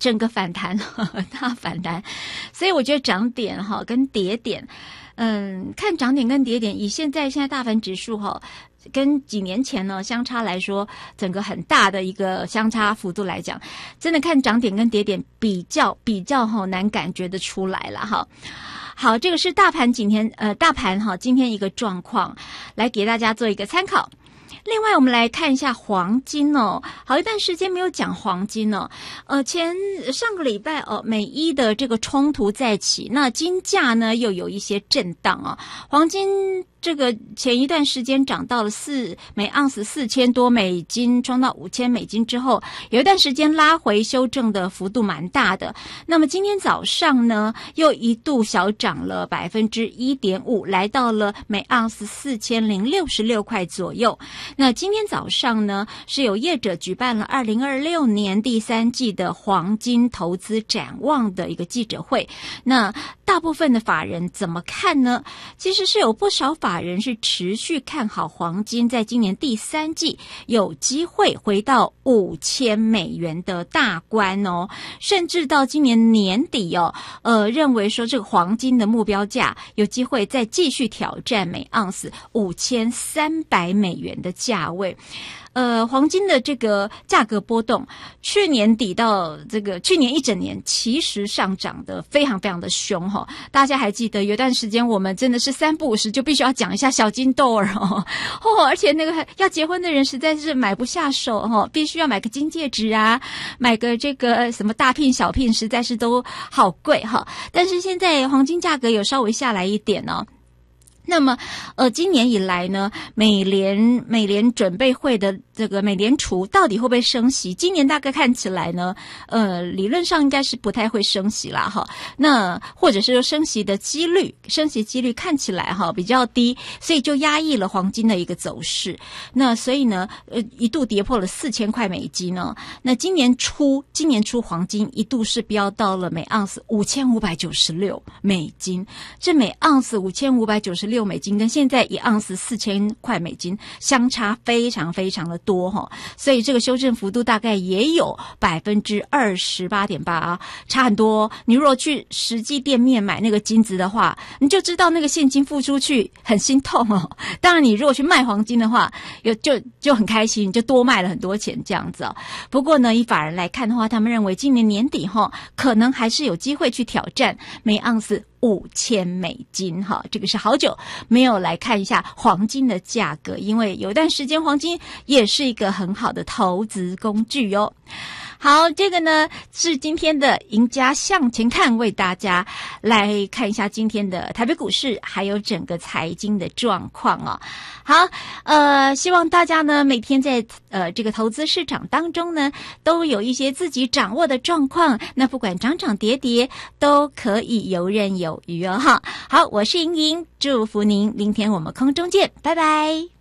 整个反弹大反弹，所以我觉得涨点跟跌点，看涨点跟跌点，以现在大盘指数跟几年前呢相差来说，整个很大的一个相差幅度来讲，真的看涨点跟跌点比较难感觉得出来了哈。好，这个是大盘今天今天一个状况，来给大家做一个参考。另外我们来看一下黄金哦，好一段时间没有讲黄金哦，上个礼拜美伊的这个冲突再起，那金价呢又有一些震荡啊，黄金这个前一段时间涨到了每盎司4000多美金，冲到5000美金之后，有一段时间拉回修正的幅度蛮大的。那么今天早上呢，又一度小涨了 1.5%， 来到了每盎司4066块左右。那今天早上呢，是有业者举办了2026年第3季的黄金投资展望的一个记者会。那大部分的法人怎么看呢？其实是有不少法人是持续看好黄金在今年第3季有机会回到5000美元的大关哦，甚至到今年年底认为说这个黄金的目标价有机会再继续挑战每盎司5300美元的价位。黄金的这个价格波动，去年底到去年一整年，其实上涨的非常非常的凶哈。大家还记得有段时间我们真的是3不5时就必须要讲一下小金豆儿而且那个要结婚的人实在是买不下手必须要买个金戒指啊，买个这个什么大聘小聘，实在是都好贵哈。但是现在黄金价格有稍微下来一点哦。那么今年以来呢，美联准备会的这个美联储到底会不会升息？今年大概看起来呢，理论上应该是不太会升息啦哈。那或者是说升息几率看起来比较低，所以就压抑了黄金的一个走势。那所以呢，一度跌破了4000块美金呢。那今年初黄金一度是飙到了每盎司5596美金，这每盎司5596美金跟现在1盎司4000块美金相差非常非常的多哈，所以这个修正幅度大概也有 28.8%， 差很多。你如果去实际店面买那个金子的话，你就知道那个现金付出去很心痛哦。当然你如果去卖黄金的话，就很开心，就多卖了很多钱这样子哦。不过呢，以法人来看的话，他们认为今年年底可能还是有机会去挑战每盎司5000美金哈，这个是好久没有来看一下黄金的价格，因为有一段时间黄金也是一个很好的投资工具哦。好，这个呢是今天的赢家向前看，为大家来看一下今天的台北股市还有整个财经的状况哦。好，希望大家呢每天在这个投资市场当中呢都有一些自己掌握的状况，那不管涨涨跌跌都可以游刃有余哦哈。好，我是莹莹，祝福您，明天我们空中见，拜拜。